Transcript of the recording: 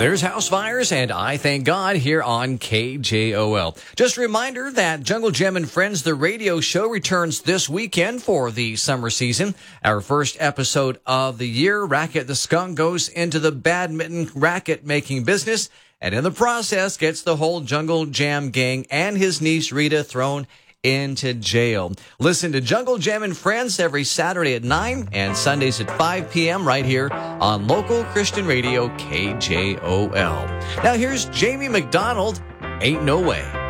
There's house fires, and I thank God here on KJOL. Just a reminder that Jungle Gym and Friends, the radio show, returns this weekend for the summer season. Our first episode of the year, Racket the Skunk goes into the badminton racket making business, and in the process gets the whole Jungle Jam gang and his niece Rita thrown into jail. Listen to Jungle Jam and Friends every Saturday at 9 and Sundays at 5 p.m. right here on local Christian radio KJOL. Now here's Jamie McDonald, Ain't No Way.